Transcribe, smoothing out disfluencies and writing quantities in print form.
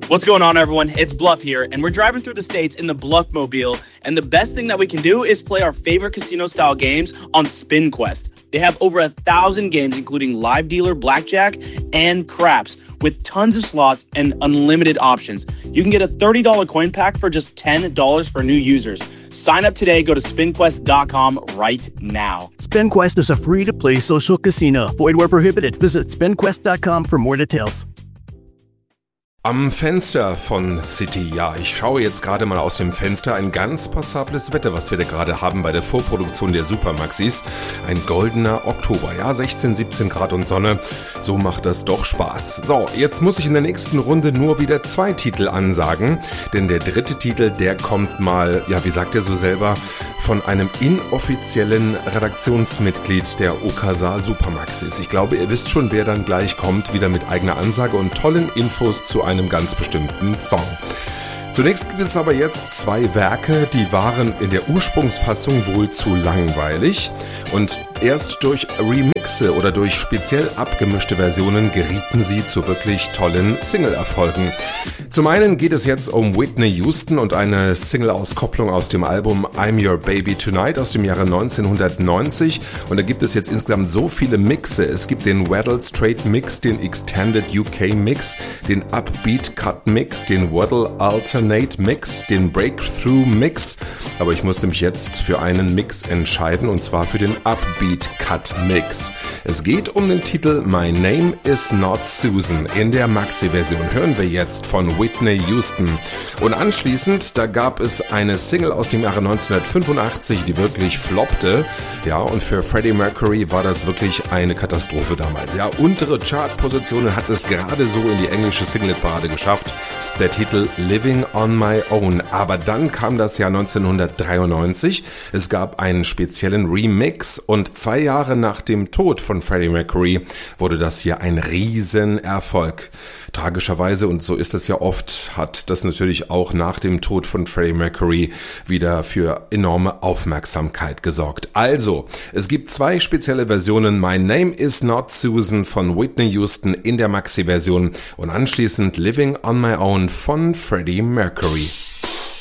What's going on, everyone? It's Bluff here, and we're driving through the states in the Bluffmobile, and the best thing that we can do is play our favorite casino-style games on SpinQuest. They have over 1,000 games, including live dealer, blackjack, and craps, with tons of slots and unlimited options. You can get a $30 coin pack for just $10 for new users. Sign up today. Go to SpinQuest.com right now. SpinQuest is a free-to-play social casino. Void where prohibited. Visit SpinQuest.com for more details. Am Fenster von City, ja, ich schaue jetzt gerade mal aus dem Fenster, ein ganz passables Wetter, was wir da gerade haben bei der Vorproduktion der Supermaxis. Ein goldener Oktober, ja, 16, 17 Grad und Sonne, so macht das doch Spaß. So, jetzt muss ich in der nächsten Runde nur wieder 2 Titel ansagen, denn der dritte Titel, der kommt mal, ja, wie sagt er so selber, von einem inoffiziellen Redaktionsmitglied der Okasa Supermaxis. Ich glaube, ihr wisst schon, wer dann gleich kommt, wieder mit eigener Ansage und tollen Infos zu einem ganz bestimmten Song. Zunächst gibt es aber jetzt 2 Werke, die waren in der Ursprungsfassung wohl zu langweilig und erst durch Remixe oder durch speziell abgemischte Versionen gerieten sie zu wirklich tollen Single-Erfolgen. Zum einen geht es jetzt um Whitney Houston und eine Single-Auskopplung aus dem Album I'm Your Baby Tonight aus dem Jahre 1990 und da gibt es jetzt insgesamt so viele Mixe. Es gibt den Waddle Straight Mix, den Extended UK Mix, den Upbeat Cut Mix, den Waddle Alternate Mix, den Breakthrough Mix, aber ich musste mich jetzt für einen Mix entscheiden und zwar für den Upbeat Cut Mix. Es geht um den Titel My Name Is Not Susan. In der Maxi-Version hören wir jetzt von Whitney Houston. Und anschließend, da gab es eine Single aus dem Jahre 1985, die wirklich floppte. Ja, und für Freddie Mercury war das wirklich eine Katastrophe damals. Ja, untere Chartpositionen hat es gerade so in die englische Singlet-Parade geschafft. Der Titel Living on My Own. Aber dann kam das Jahr 1993. Es gab einen speziellen Remix und 2 Jahre nach dem Tod von Freddie Mercury wurde das hier ein Riesenerfolg. Tragischerweise, und so ist es ja oft, hat das natürlich auch nach dem Tod von Freddie Mercury wieder für enorme Aufmerksamkeit gesorgt. Also, es gibt 2 spezielle Versionen. My Name Is Not Susan von Whitney Houston in der Maxi-Version und anschließend Living on My Own von Freddie Mercury.